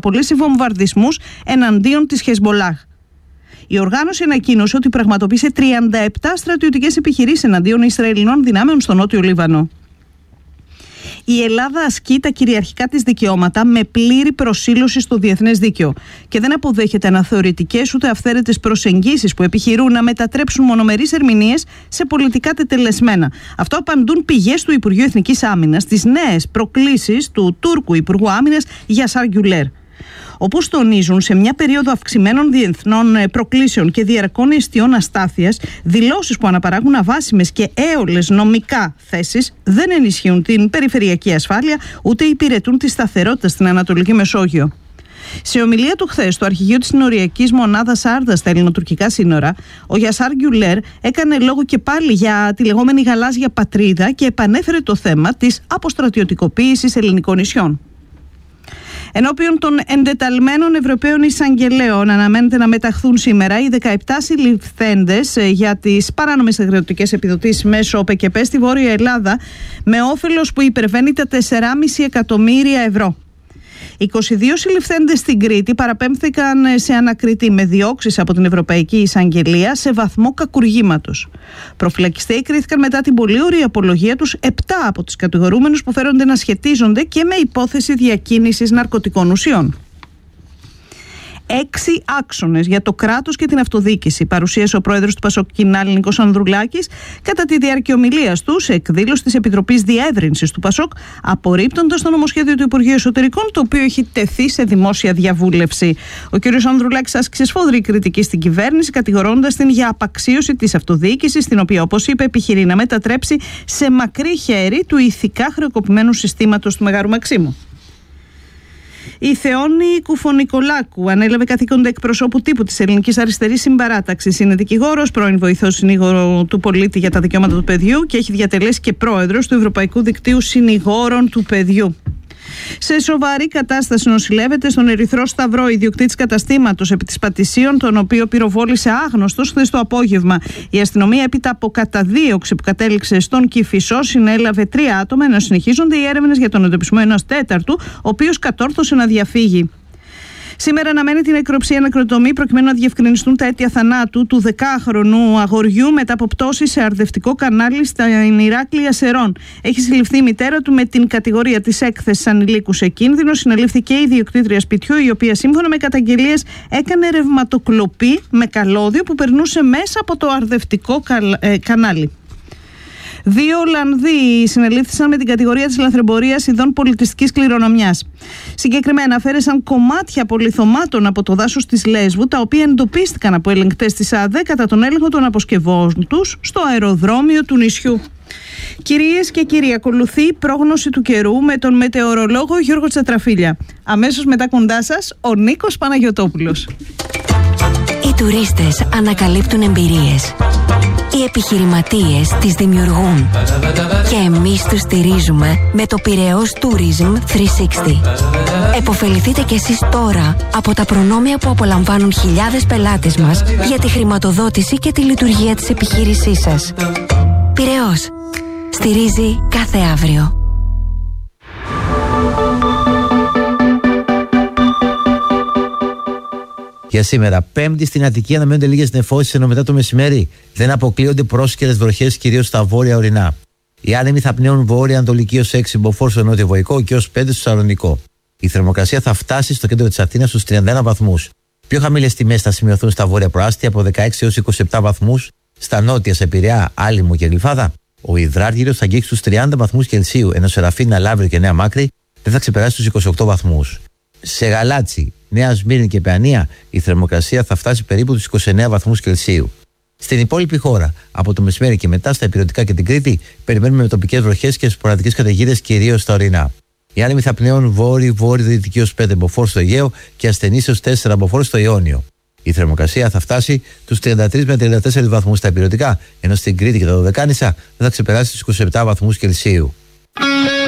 απολύσει βομβαρδισμούς εναντίον της Χεσμολάχ. Η οργάνωση ανακοίνωσε ότι πραγματοποίησε 37 στρατιωτικές επιχειρήσεις εναντίον Ισραηλινών δυνάμεων στο Νότιο Λίβανο. Η Ελλάδα ασκεί τα κυριαρχικά της δικαιώματα με πλήρη προσήλωση στο διεθνές δίκαιο και δεν αποδέχεται αναθεωρητικές ούτε αυθαίρετες προσεγγίσεις που επιχειρούν να μετατρέψουν μονομερείς ερμηνείες σε πολιτικά τετελεσμένα. Αυτό απαντούν πηγές του Υπουργείου Εθνικής Άμυνας στις νέες προκλήσεις του Τούρκου Υπουργού Άμυνας Γιασάρ Γκιουλέρ. Όπως τονίζουν, σε μια περίοδο αυξημένων διεθνών προκλήσεων και διαρκών αιστιών αστάθειας, δηλώσεις που αναπαράγουν αβάσιμες και έολες νομικά θέσεις δεν ενισχύουν την περιφερειακή ασφάλεια ούτε υπηρετούν τη σταθερότητα στην Ανατολική Μεσόγειο. Σε ομιλία του χθες στο αρχηγείο της συνοριακής μονάδας Άρδα στα ελληνοτουρκικά σύνορα, ο Γιασάρ Γκιουλέρ έκανε λόγο και πάλι για τη λεγόμενη γαλάζια πατρίδα και επανέφερε το θέμα της αποστρατιωτικοποίησης ελληνικών νησιών. Ενώπιον των εντεταλμένων Ευρωπαίων εισαγγελέων αναμένεται να μεταχθούν σήμερα οι 17 συλληφθέντες για τις παράνομες αγροτικές επιδοτήσεις μέσω ΟΠΕΚΕΠ στη Βόρεια Ελλάδα με όφελος που υπερβαίνει τα 4,5 εκατομμύρια ευρώ. 22 συλληφθέντες στην Κρήτη παραπέμφθηκαν σε ανακριτή με διώξεις από την Ευρωπαϊκή Εισαγγελία σε βαθμό κακουργήματος. Προφυλακιστέοι κρίθηκαν μετά την πολύωρη απολογία τους 7 από τις κατηγορούμενους που φέρονται να σχετίζονται και με υπόθεση διακίνησης ναρκωτικών ουσιών. 6 άξονες για το κράτος και την αυτοδιοίκηση παρουσίασε ο πρόεδρος του Πασόκ Κινάλη Νίκος Ανδρουλάκης κατά τη διάρκεια ομιλίας του σε εκδήλωση της Επιτροπής Διεύρυνσης του Πασόκ, απορρίπτοντας το νομοσχέδιο του Υπουργείου Εσωτερικών, το οποίο έχει τεθεί σε δημόσια διαβούλευση. Ο κ. Ανδρουλάκης άσκησε σφόδρη κριτική στην κυβέρνηση, κατηγορώντας την για απαξίωση της αυτοδιοίκησης, την οποία, όπως είπε, επιχειρεί να μετατρέψει σε μακρύ χέρι του ηθικά χρεοκοπημένου συστήματος του Μεγάρου Μαξίμου. Η Θεόνη Κουφονικολάκου ανέλαβε καθήκοντα εκπροσώπου τύπου της Ελληνικής Αριστερής Συμπαράταξης. Είναι δικηγόρος, πρώην βοηθός συνήγορο του πολίτη για τα δικαιώματα του παιδιού και έχει διατελέσει και πρόεδρος του Ευρωπαϊκού Δικτύου Συνηγόρων του Παιδιού. Σε σοβαρή κατάσταση νοσηλεύεται στον Ερυθρό Σταυρό ιδιοκτήτης καταστήματος επί της Πατησίων, τον οποίο πυροβόλησε άγνωστος χθες το απόγευμα. Η αστυνομία, έπειτα από καταδίωξη που κατέληξε στον Κηφισό, συνέλαβε 3 άτομα, ενώ συνεχίζονται οι έρευνες για τον εντοπισμό ενός τέταρτου, ο οποίος κατόρθωσε να διαφύγει. Σήμερα αναμένει την νεκροψία νεκροτομή προκειμένου να διευκρινιστούν τα αίτια θανάτου του 10χρονου αγοριού μετά από πτώση σε αρδευτικό κανάλι στα Ηράκλεια Σερών. Έχει συλληφθεί η μητέρα του με την κατηγορία της έκθεσης ανηλίκου σε κίνδυνο. Συνελήφθη και η ιδιοκτήτρια σπιτιού, η οποία σύμφωνα με καταγγελίες έκανε ρευματοκλοπή με καλώδιο που περνούσε μέσα από το αρδευτικό κανάλι. 2 Ολλανδοί συνελήφθησαν με την κατηγορία της λαθρεμπορίας ειδών πολιτιστικής κληρονομιάς. Συγκεκριμένα αφαίρεσαν κομμάτια πολυθωμάτων από το δάσος της Λέσβου, τα οποία εντοπίστηκαν από ελεγκτές της ΑΔΕ κατά τον έλεγχο των αποσκευών τους στο αεροδρόμιο του νησιού. Κυρίες και κύριοι, ακολουθεί η πρόγνωση του καιρού με τον μετεωρολόγο Γιώργο Τσατραφίλια. Αμέσως μετά κοντά σας ο Νίκος Παναγιωτόπουλος. Οι τουρίστες ανακαλύπτουν εμπειρίες. Οι επιχειρηματίες τις δημιουργούν. Και εμείς τους στηρίζουμε με το Πειραιώς Tourism 360. Εποφεληθείτε κι εσείς τώρα από τα προνόμια που απολαμβάνουν χιλιάδες πελάτες μας για τη χρηματοδότηση και τη λειτουργία της επιχείρησής σας. Πειραιώς. Στηρίζει κάθε αύριο. Για σήμερα, Πέμπτη στην Αττική, αναμένονται λίγες νεφώσεις, ενώ μετά το μεσημέρι δεν αποκλείονται πρόσκαιρες βροχές, κυρίως στα βόρεια ορεινά. Οι άνεμοι θα πνέουν βόρεια-ανατολική ως 6 μποφόρ στο νότιο-βορικό και ως 5 στο Σαλονικό. Η θερμοκρασία θα φτάσει στο κέντρο της Αθήνας στους 31 βαθμούς. Πιο χαμηλές τιμές θα σημειωθούν στα βόρεια προάστια από 16 έως 27 βαθμούς, στα νότια σε Πειραιά, Άλυμο και Γλυφάδα. Ο υδράργυρος θα αγγίξει τους 30 βαθμούς Κελσίου, ενώ σε Ραφίνα, Λαύριο και Νέα Μάκρη δεν θα ξεπεράσει τους 28 βαθμούς. Σε Γαλάτσι, Νέα Σμύρνη και Παιανία η θερμοκρασία θα φτάσει περίπου τους 29 βαθμούς Κελσίου. Στην υπόλοιπη χώρα, από το μεσημέρι και μετά στα Ηπειρωτικά και την Κρήτη, περιμένουμε με τοπικές βροχές και σποραδικές καταιγίδες κυρίως στα ορεινά. Οι άνεμοι θα πνέουν βόρειο-βόρειο-δυτική ως 5 μποφόρ στο Αιγαίο και ασθενείς ως 4 μποφόρ στο Ιόνιο. Η θερμοκρασία θα φτάσει τους 33 με 34 βαθμούς στα Ηπειρωτικά, ενώ στην Κρήτη και τα Δωδεκάνησα δεν θα ξεπεράσει τους 27 βαθμούς Κελσίου.